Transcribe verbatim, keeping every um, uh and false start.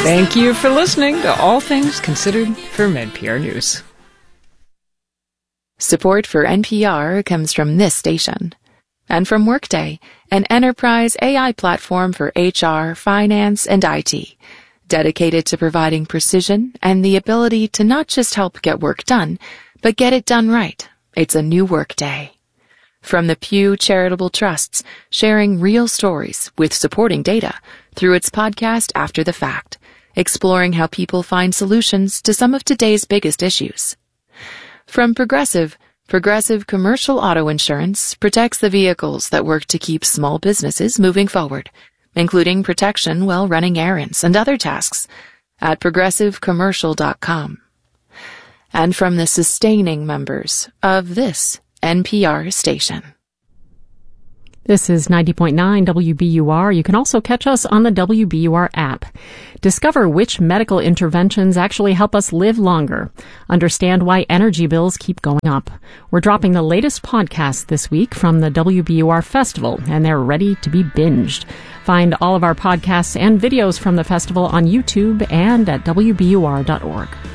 Thank you for listening to All Things Considered from N P R News. Support for N P R comes from this station and from Workday, an enterprise A I platform for H R, finance, and I T, dedicated to providing precision and the ability to not just help get work done, but get it done right. It's a new Workday. From the Pew Charitable Trusts, sharing real stories with supporting data through its podcast After the Fact, exploring how people find solutions to some of today's biggest issues. From Progressive, Progressive Commercial Auto Insurance protects the vehicles that work to keep small businesses moving forward, including protection while running errands and other tasks at progressive commercial dot com. And from the sustaining members of this N P R station. This is ninety point nine W B U R. You can also catch us on the W B U R app. Discover which medical interventions actually help us live longer. Understand why energy bills keep going up. We're dropping the latest podcast this week from the W B U R Festival, and they're ready to be binged. Find all of our podcasts and videos from the festival on YouTube and at W B U R dot org.